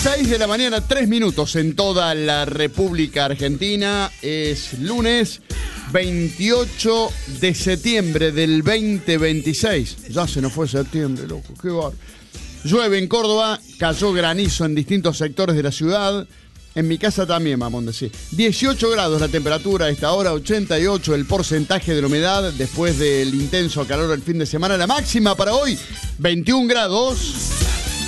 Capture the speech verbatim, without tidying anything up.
seis de la mañana, tres minutos en toda la República Argentina. Es lunes veintiocho de septiembre del veinte veintiséis. Ya se nos fue septiembre, loco. Qué bar. Llueve en Córdoba, cayó granizo en distintos sectores de la ciudad. En mi casa también, mamón, decir. dieciocho grados la temperatura a esta hora, ochenta y ocho el porcentaje de la humedad después del intenso calor del fin de semana. La máxima para hoy, veintiún grados.